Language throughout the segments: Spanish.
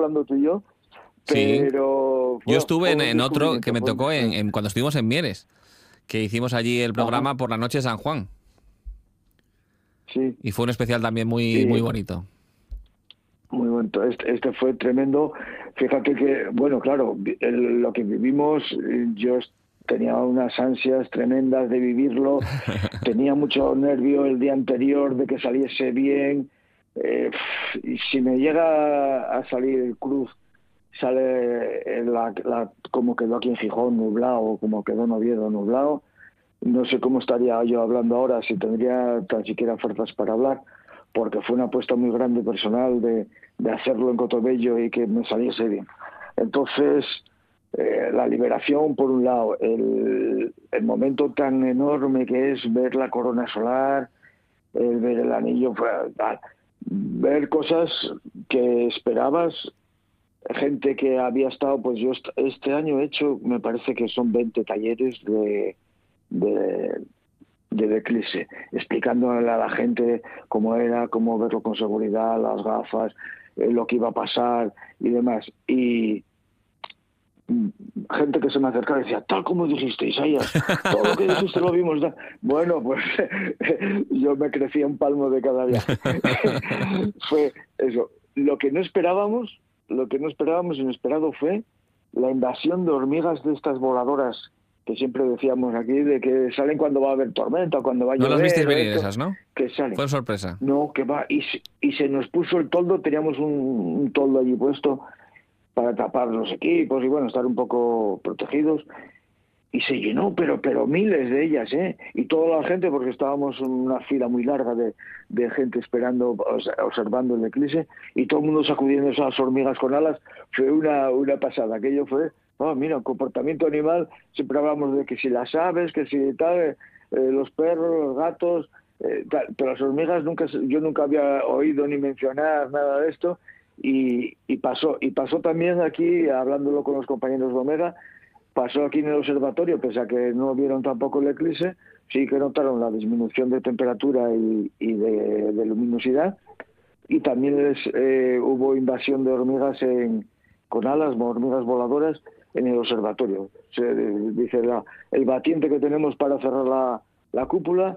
hablando tú y yo, Sí. pero... Yo Bueno, estuve fue un en otro que descubrimiento, me fue tocó cuando estuvimos en Mieres, que hicimos allí el Ajá, programa por la noche de San Juan. sí, Y fue un especial también muy, muy y bonito. muy bueno. Este fue tremendo. Fíjate que, bueno, claro, lo que vivimos, yo tenía unas ansias tremendas de vivirlo, tenía mucho nervio el día anterior de que saliese bien. Y si me llega a salir cruz, sale como quedó aquí en Gijón nublado, como quedó en Oviedo nublado, no sé cómo estaría yo hablando ahora, si tendría tan siquiera fuerzas para hablar, porque fue una apuesta muy grande personal de hacerlo en Cotobello y que me saliese bien. Entonces, la liberación, por un lado, el momento tan enorme que es ver la corona solar, el ver el anillo, ver cosas que esperabas, gente que había estado, pues yo este año he hecho, me parece que son 20 talleres de, del eclipse, explicándole a la gente cómo era, cómo verlo con seguridad, las gafas, lo que iba a pasar y demás. Y gente que se me acercaba y decía, tal como dijiste, Isaías, todo lo que dijiste lo vimos. Bueno, pues yo me crecía un palmo de cada viaje. Fue eso. Lo que no esperábamos inesperado fue la invasión de hormigas de estas voladoras que siempre decíamos aquí, de que salen cuando va a haber tormenta, cuando va a No las visteis llover o venir esto, esas, ¿no? que salen. Fue sorpresa. No, que va, y se nos puso el toldo, teníamos un toldo allí puesto para tapar los equipos y bueno, estar un poco protegidos. Y se llenó, pero miles de ellas, ¿eh? Y toda la gente, porque estábamos en una fila muy larga de gente esperando, observando el eclipse, y todo el mundo sacudiendo esas hormigas con alas, fue una pasada. Aquello fue, oh, mira, comportamiento animal, siempre hablamos de que si las aves, que si tal, los perros, los gatos, pero las hormigas yo nunca había oído ni mencionar nada de esto, y pasó también aquí, hablándolo con los compañeros de Omega, pasó aquí en el observatorio, pese a que no vieron tampoco el eclipse, sí que notaron la disminución de temperatura y de luminosidad, y también hubo invasión de hormigas con alas, hormigas voladoras, en el observatorio. Dice, el batiente que tenemos para cerrar la cúpula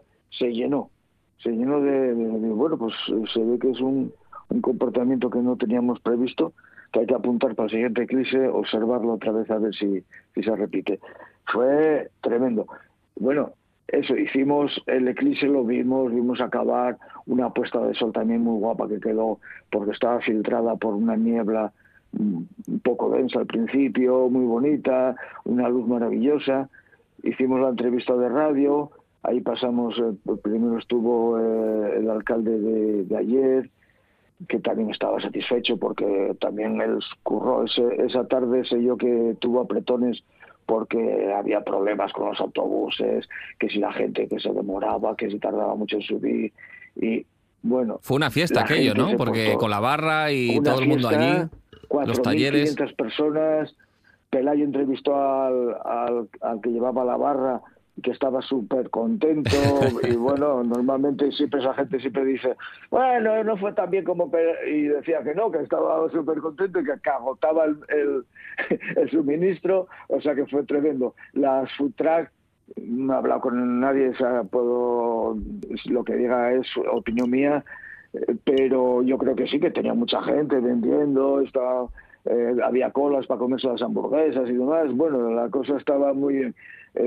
se llenó bueno, pues se ve que es un comportamiento que no teníamos previsto, que hay que apuntar para el siguiente eclipse, observarlo otra vez a ver si se repite. Fue tremendo. Bueno, eso, hicimos el eclipse, lo vimos acabar, una puesta de sol también muy guapa que quedó, porque estaba filtrada por una niebla un poco densa al principio, muy bonita, una luz maravillosa. Hicimos la entrevista de radio, ahí pasamos, primero estuvo el alcalde de ayer, que también estaba satisfecho porque también él curró esa tarde, sé yo que tuvo apretones porque había problemas con los autobuses, que si la gente que se demoraba, que si tardaba mucho en subir, y bueno, Fue una fiesta la aquello, gente ¿no? se Porque con portó. la barra y Una todo el mundo allí, fiesta, los talleres. 4.500 personas. Pelayo entrevistó al que llevaba la barra, que estaba súper contento, y bueno, normalmente siempre esa gente siempre dice, bueno, no fue tan bien como... Y decía que no, que estaba súper contento y que agotaba el suministro, o sea que fue tremendo. Las food truck, no he hablado con nadie, o sea, lo que diga es opinión mía, pero yo creo que sí, que tenía mucha gente vendiendo, había colas para comerse las hamburguesas y demás. Bueno, la cosa estaba muy bien.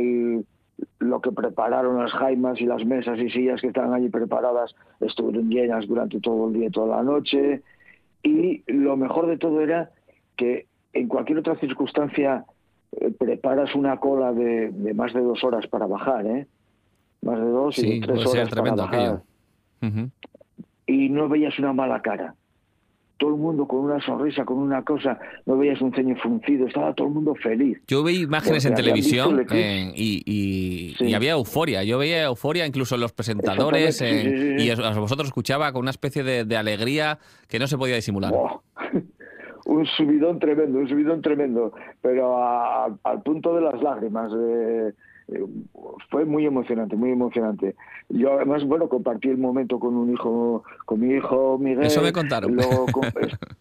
Lo que prepararon las jaimas y las mesas y sillas que estaban allí preparadas estuvieron llenas durante todo el día y toda la noche. Y lo mejor de todo era que en cualquier otra circunstancia preparas una cola de más de 2 horas para bajar, ¿eh? Más de 2 y de Sí, tres puede ser horas para tremendo aquello. bajar. Ujú. Y no veías una mala cara. Todo el mundo con una sonrisa, con una cosa, no veías un ceño fruncido, estaba todo el mundo feliz, Yo veía imágenes porque en habían visto el televisión eclipse. y Sí, había euforia. Yo veía euforia incluso en los presentadores exactamente, sí, sí, sí, y sí. a vosotros escuchaba con una especie de alegría que no se podía disimular. Buah. Un subidón tremendo, pero al punto de las lágrimas. Eh, Fue muy emocionante, muy emocionante. Yo además, bueno, compartí el momento con mi hijo Eso me Miguel, contaron. luego